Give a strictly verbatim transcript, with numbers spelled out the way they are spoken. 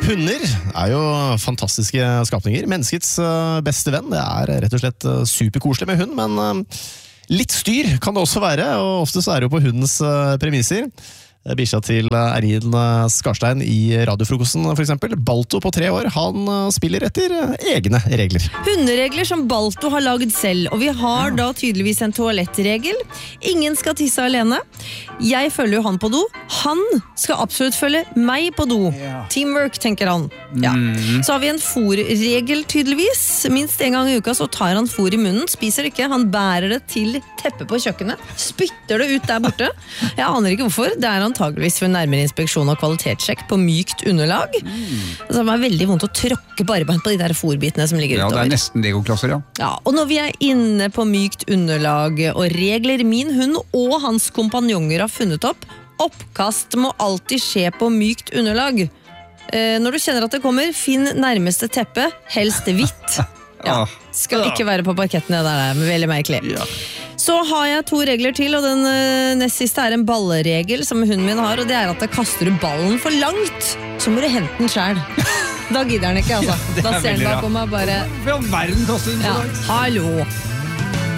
Hunder er jo fantastiske skapninger. Menneskets beste venn, det er rett og slett superkoselig med hund, men litt styr kan det også være, og ofte så er det jo på hundens premisser. Bikkja til Erin Skarstein i radiofrokosten for eksempel. Balto på tre år, han spiller etter egne regler. Hunderegler som Balto har laget selv, og vi har da tydeligvis en toalettregel. Ingen skal tisse alene. Jeg følger jo han på do. Han skal absolutt følge meg på do. Teamwork, tenker han. Ja. Så har vi en fôrregel tydeligvis. Minst en gang i uka så tar han fôr i munnen, spiser det ikke, han bærer det til teppet på kjøkkenet, spytter det ut der borte. Jeg aner ikke hvorfor, det er antageligvis for nærmere inspeksjon og kvalitetssjekk på mykt underlag. Mm. Det er veldig vondt å tråkke barbeint på de der fôrbitene som ligger ja, utover. Ja, det er nesten legoklosser, ja. Ja. Og når vi er inne på mykt underlag og regler min hund og hans kompanjonger har funnet opp, oppkast må alltid skje på mykt underlag. Eh, når du kjenner at det kommer, finn nærmeste teppe, helst hvitt. Ja, skal ikke være på parketten, det der er veldig merkelig. Ja. Så har jeg to regler til, og den uh, nest siste er en balleregel som hunden min har, og det er at kaster du ballen for langt, så må du hente den selv. Da gidder den ikke, altså. Ja, da ser den bak på meg bare... Hva verden kaster den for langt? Ja, hallo!